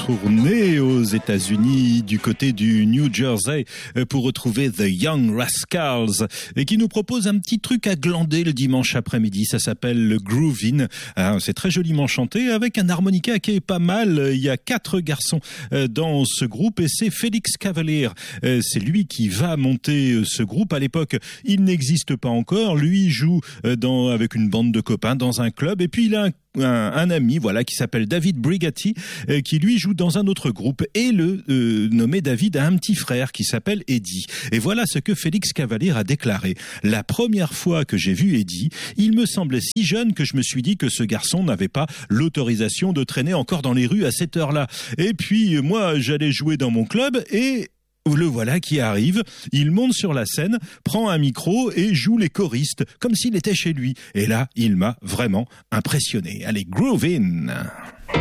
retourner aux États-Unis du côté du New Jersey pour retrouver The Young Rascals et qui nous propose un petit truc à glander le dimanche après-midi. Ça s'appelle le Groovin'. C'est très joliment chanté avec un harmonica qui est pas mal. Il y a 4 garçons dans ce groupe et c'est Félix Cavalier. C'est lui qui va monter ce groupe. À l'époque, il n'existe pas encore. Lui joue avec une bande de copains dans un club et puis il a un ami qui s'appelle David Brigatti qui lui joue dans un autre groupe et le nommé David a un petit frère qui s'appelle Eddie. Et voilà ce que Félix Cavalier a déclaré: la première fois que j'ai vu Eddie, il me semblait si jeune que je me suis dit que ce garçon n'avait pas l'autorisation de traîner encore dans les rues à cette heure-là. Et puis moi j'allais jouer dans mon club et le voilà qui arrive, il monte sur la scène, prend un micro et joue les choristes comme s'il était chez lui. Et là, il m'a vraiment impressionné. Allez, groove in!